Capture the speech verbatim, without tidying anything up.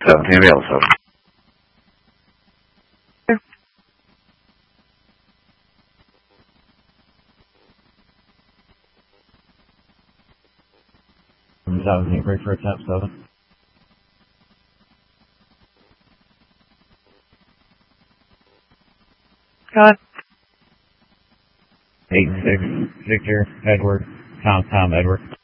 seventeen, Real seven. seventeen, break for attempt seven. Got eight six, Victor, Edward, Tom, Tom, Edward.